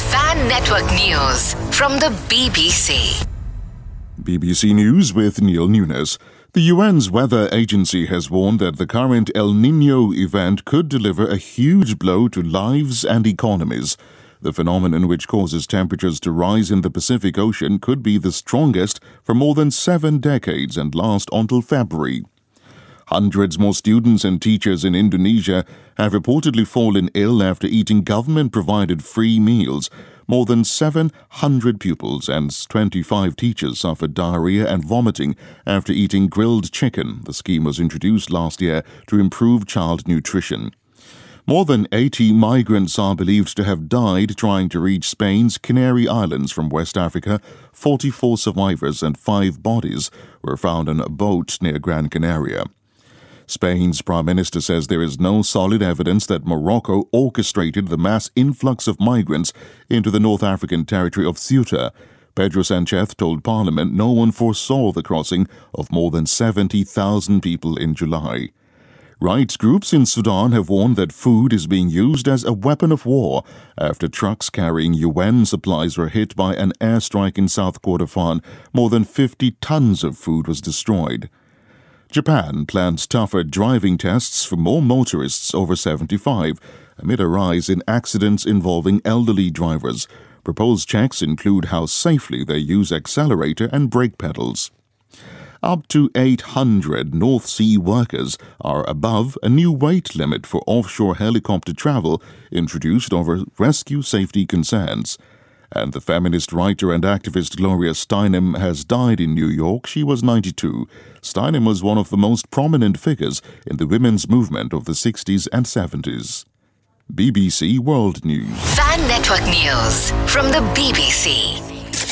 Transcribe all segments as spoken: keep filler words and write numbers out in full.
Fan Network News from the B B C. B B C News with Neil Nunes. The U N's weather agency has warned that the current El Niño event could deliver a huge blow to lives and economies. The phenomenon, which causes temperatures to rise in the Pacific Ocean, could be the strongest for more than seven decades and last until February. Hundreds more students and teachers in Indonesia have reportedly fallen ill after eating government-provided free meals. More than seven hundred pupils and twenty-five teachers suffered diarrhea and vomiting after eating grilled chicken. The scheme was introduced last year to improve child nutrition. More than eighty migrants are believed to have died trying to reach Spain's Canary Islands from West Africa. forty-four survivors and five bodies were found on a boat near Gran Canaria. Spain's Prime Minister says there is no solid evidence that Morocco orchestrated the mass influx of migrants into the North African territory of Ceuta. Pedro Sanchez told Parliament no one foresaw the crossing of more than seventy thousand people in July. Rights groups in Sudan have warned that food is being used as a weapon of war after trucks carrying U N supplies were hit by an airstrike in South Kordofan. More than fifty tons of food was destroyed. Japan plans tougher driving tests for more motorists over seventy-five amid a rise in accidents involving elderly drivers. Proposed checks include how safely they use accelerator and brake pedals. Up to eight hundred North Sea workers are above a new weight limit for offshore helicopter travel introduced over rescue safety concerns. And the feminist writer and activist Gloria Steinem has died in New York. She was ninety-two. Steinem was one of the most prominent figures in the women's movement of the sixties and seventies. B B C World News. Fan Network News from the B B C.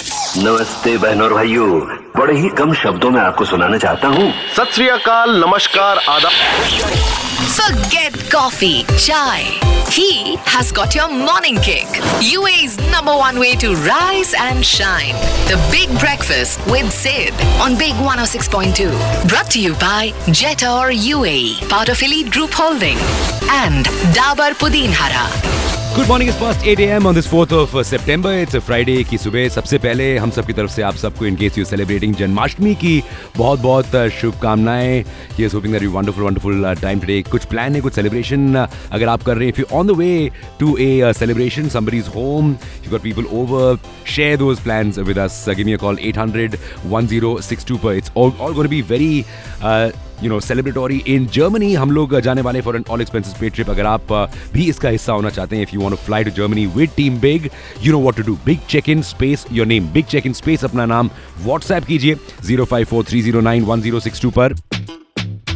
नमस्ते बहनों और भाइयों, बड़े ही कम शब्दों में आपको सुनाना चाहता हूँ. सत श्री अकाल, नमस्कार, आदाब. Forget coffee, chai. He has got your morning kick. U A's number one way to rise and shine. The Big Breakfast with Sid on Big one oh six point two. Brought to you by Jetor U A E, part of Elite Group Holding. And Dabur Pudin Hara. Good morning. Its past eight A M on this fourth of September. It's Friday की सुबह. सबसे पहले हम सब की तरफ से आप सबको in case you celebrating Janmashtami की बहुत बहुत शुभकामनाएं. Here's hoping that you wonderful wonderful time today. कुछ प्लान है, कुछ सेलिब्रेशन अगर आप कर रहे हैं. If you on the way to A celebration, somebody's home, you got people over, share those plans with us. Give me a call at hundred one zero six to पर. It's all all gonna be very you know celebratory in Germany. हम लोग जाने वाले for an all expenses paid trip. अगर आप uh, भी इसका हिस्सा होना चाहते हैं, if you want to fly to Germany with team big, you know what to do. Big check in space your name. Big check in space अपना नाम व्हाट्सएप कीजिए zero five four three zero nine one zero six to पर.